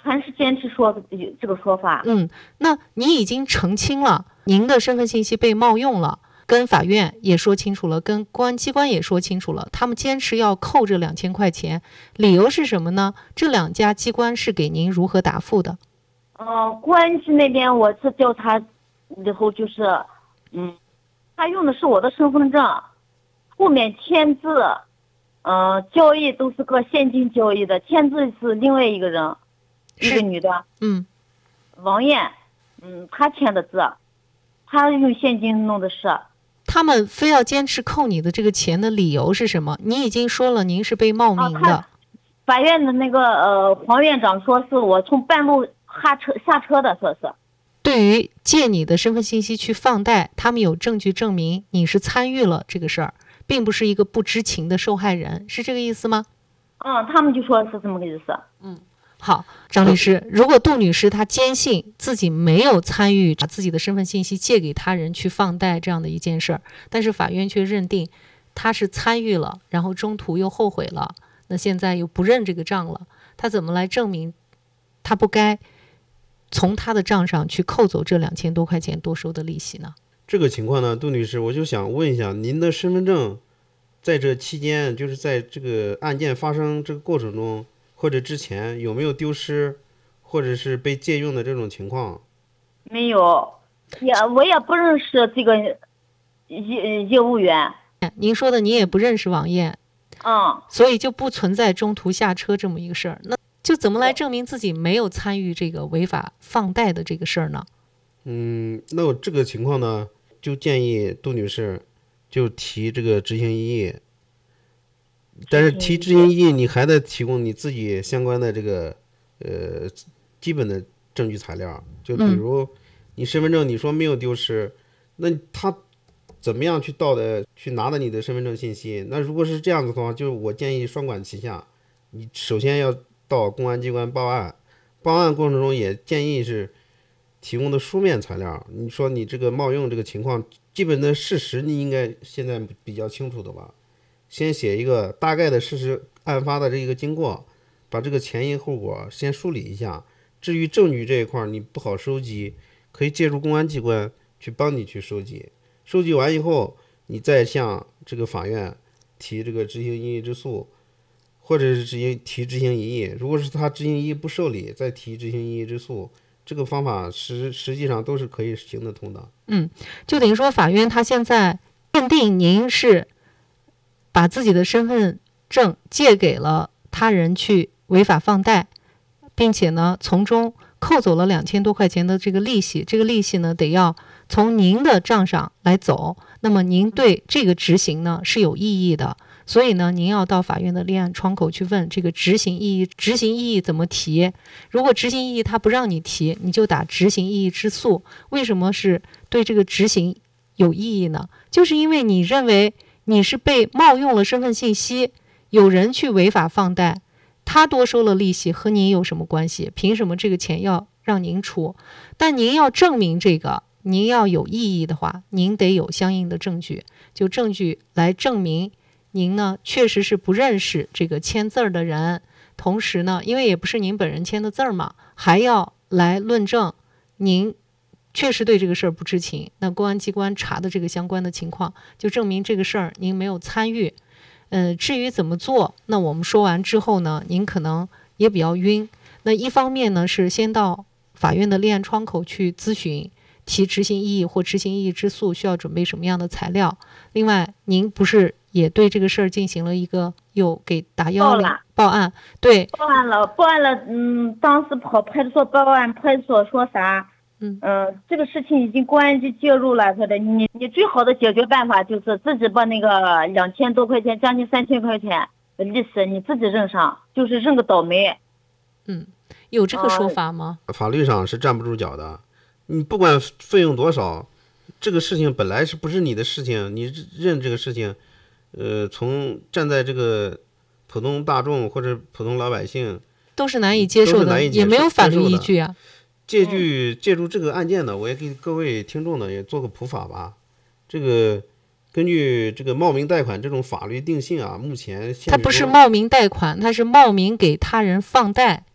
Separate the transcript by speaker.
Speaker 1: 还是坚持说这个说法。
Speaker 2: 那你已经澄清了，您的身份信息被冒用了，跟法院也说清楚了，跟公安机关也说清楚了，他们坚持要扣这2000块钱，理由是什么呢？这2家机关是给您如何答复的？
Speaker 1: 公安局那边我是调查以后就是，他用的是我的身份证，后面签字，交易都是个现金交易的，签字是另外一个人，一个女的，王艳，她签的字，她用现金弄的是。
Speaker 2: 他们非要坚持扣你的这个钱的理由是什么？你已经说了您是被冒名的。
Speaker 1: 法院的那个黄院长说是我从半路下车的，说是。
Speaker 2: 对于借你的身份信息去放贷，他们有证据证明你是参与了这个事儿，并不是一个不知情的受害人，是这个意思吗？
Speaker 1: 他们就说是这么个意思。
Speaker 2: 好，张律师，如果杜女士她坚信自己没有参与把自己的身份信息借给他人去放贷这样的一件事儿，但是法院却认定她是参与了，然后中途又后悔了，那现在又不认这个账了，她怎么来证明她不该从她的账上去扣走这2000多块钱多收的利息呢？
Speaker 3: 这个情况呢，杜女士，我就想问一下，您的身份证在这期间，就是在这个案件发生这个过程中或者之前有没有丢失或者是被借用的这种情况？
Speaker 1: 没有，我也不认识这个业务员。
Speaker 2: 您说的你也不认识王艳，所以就不存在中途下车这么一个事儿，那就怎么来证明自己没有参与这个违法放贷的这个事儿呢？
Speaker 3: 那我这个情况呢，就建议杜女士就提这个执行异议。但是提执行异议，你还得提供你自己相关的这个基本的证据材料，就比如你身份证，你说没有丢失，那他怎么样去拿到你的身份证信息？那如果是这样子的话，就是我建议双管齐下，你首先要到公安机关报案，报案过程中也建议是提供的书面材料。你说你这个冒用这个情况，基本的事实你应该现在比较清楚的吧？先写一个大概的事实，案发的这个经过，把这个前因后果先梳理一下。至于证据这一块你不好收集，可以借助公安机关去帮你去收集。收集完以后，你再向这个法院提这个执行异议之诉，或者是提执行异议。如果是他执行异议不受理，再提执行异议之诉。这个方法实际上都是可以行得通的。
Speaker 2: 就等于说法院他现在认定您是把自己的身份证借给了他人去违法放贷，并且呢从中扣走了2000多块钱的这个利息，这个利息呢得要从您的账上来走，那么您对这个执行呢是有异议的，所以呢您要到法院的立案窗口去问这个执行异议怎么提。如果执行异议他不让你提，你就打执行异议之诉。为什么是对这个执行有异议呢？就是因为你认为你是被冒用了身份信息，有人去违法放贷，他多收了利息，和您有什么关系？凭什么这个钱要让您出？但您要证明这个，您要有异议的话，您得有相应的证据，就证据来证明您呢确实是不认识这个签字的人，同时呢，因为也不是您本人签的字嘛，还要来论证您确实对这个事儿不知情。那公安机关查的这个相关的情况，就证明这个事儿您没有参与。至于怎么做，那我们说完之后呢，您可能也比较晕。那一方面呢，是先到法院的立案窗口去咨询，提执行异议或执行异议之诉需要准备什么样的材料。另外，您不是也对这个事儿进行了一个有给打110报案？对，
Speaker 1: 报案了。当时跑派出所报案，派出所说啥？这个事情已经公安局介入了，说的你最好的解决办法就是自己把那个2000多块钱，将近3000块钱的利息你自己认上，就是认个倒霉。
Speaker 2: 有这个说法吗？
Speaker 3: 法律上是站不住脚的。你不管费用多少，这个事情本来是不是你的事情，你认这个事情，从站在这个普通大众或者普通老百姓
Speaker 2: 都是难以接受的，也没有法律依据啊。
Speaker 3: 借助这个案件呢，我也给各位听众呢也做个普法吧。这个根据这个冒名贷款这种法律定性啊，目前
Speaker 2: 它不是冒名贷款，它是冒名给他人放贷。